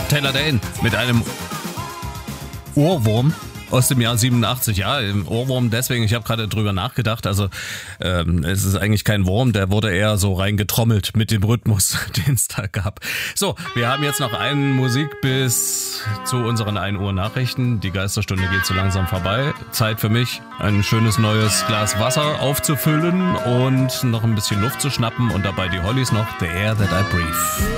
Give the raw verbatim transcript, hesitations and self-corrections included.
Taylor Dayne mit einem Ohrwurm aus dem Jahr siebenundachtzig. Ja, im Ohrwurm deswegen, ich habe gerade drüber nachgedacht, also ähm, es ist eigentlich kein Wurm, der wurde eher so reingetrommelt mit dem Rhythmus, den es da gab. So, wir haben jetzt noch eine Musik bis zu unseren ein Uhr Nachrichten. Die Geisterstunde geht so langsam vorbei. Zeit für mich, ein schönes neues Glas Wasser aufzufüllen und noch ein bisschen Luft zu schnappen und dabei die Hollies noch The Air That I Breathe.